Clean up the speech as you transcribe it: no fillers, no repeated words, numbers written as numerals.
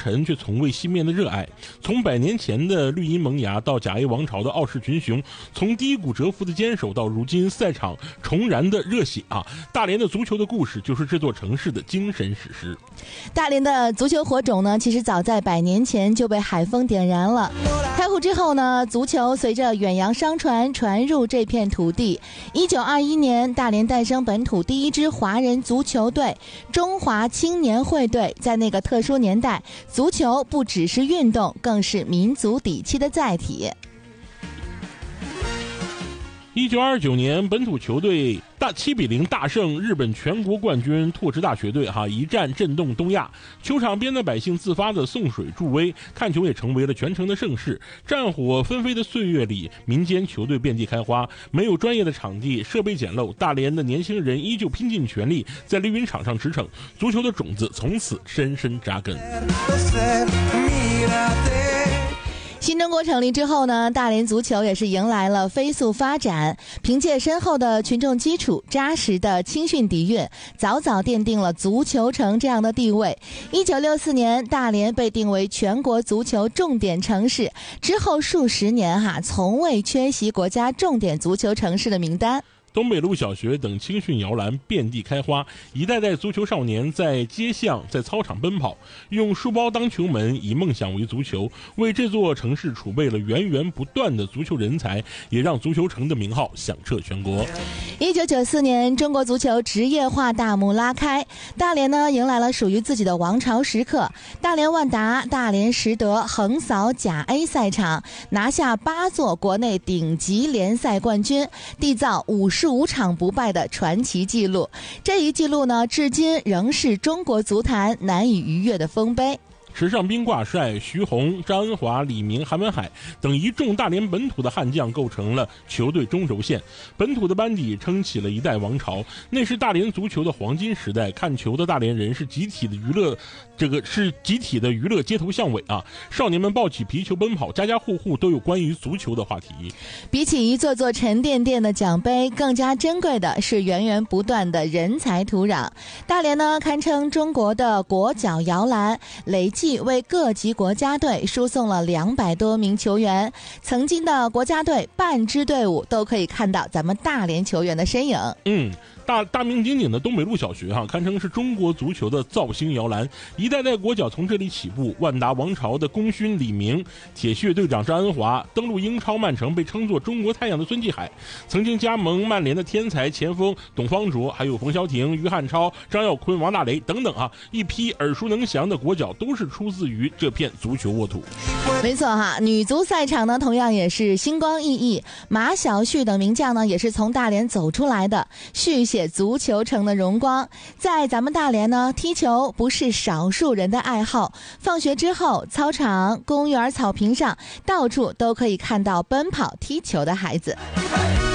沉却从未熄灭的热爱。从100年前的绿茵萌芽到甲 A 王朝的傲视群雄，从低谷蛰伏的坚守到如今赛场重燃的热血啊！大连的足球的故事就是这座城市的精神史诗。 大连的足球火种呢，其实早在100年前就被海风点燃了。开埠之后呢，足球随着远洋商船传入这片土地。1921年，大连诞生本土第一支华人足球队——中华青年会队。在那个特殊年代，足球不只是运动，更是民族底气的载体。 1929年，本土球队7-0大胜日本全国冠军拓殖大学队，一战震动东亚。球场边的百姓自发的送水助威，看球也成为了全城的盛事。战火纷飞的岁月里，民间球队遍地开花。没有专业的场地，设备简陋，大连的年轻人依旧拼尽全力在绿茵场上驰骋，足球的种子从此深深扎根。 新中国成立之后呢，大连足球也是迎来了飞速发展。凭借深厚的群众基础、扎实的青训底蕴，早早奠定了足球城这样的地位。1964年，大连被定为全国足球重点城市，之后数十年从未缺席国家重点足球城市的名单。 东北路小学等青训摇篮遍地开花，一代代足球少年在街巷、在操场奔跑，用书包当球门，以梦想为足球，为这座城市储备了源源不断的足球人才，也让足球城的名号响彻全国。 1994年，中国足球职业化大幕拉开，大连呢迎来了属于自己的王朝时刻。大连万达、大连实德横扫甲 A 赛场，拿下8座国内顶级联赛冠军，缔造55场不败的传奇纪录。这一纪录呢，至今仍是中国足坛难以逾越的丰碑。 池上冰挂帅、徐宏、张恩华、李明、韩文海等一众大连本土的悍将构成了球队中轴线，本土的班底撑起了一代王朝。那是大连足球的黄金时代，看球的大连人是集体的娱乐街头巷尾啊！少年们抱起皮球奔跑，家家户户都有关于足球的话题。 比起一座座沉甸甸的奖杯，更加珍贵的是源源不断的人才土壤。大连呢，堪称中国的国脚摇篮，累计为各级国家队输送了200多名球员，曾经的国家队半支队伍都可以看到咱们大连球员的身影。 大名鼎鼎的东北路小学堪称是中国足球的造星摇篮，一代代国脚从这里起步。万达王朝的功勋李明，铁血队长张恩华，登陆英超曼城被称作中国太阳的孙继海，曾经加盟曼联的天才前锋董方卓，还有冯潇霆、于汉超、张耀坤、王大雷等等一批耳熟能详的国脚都是出自于这片足球沃土。 没错女足赛场呢同样也是星光熠熠，马晓旭等名将呢也是从大连走出来的，续写足球城的荣光。在咱们大连呢，踢球不是少数人的爱好，放学之后，操场、公园、草坪上，到处都可以看到奔跑踢球的孩子。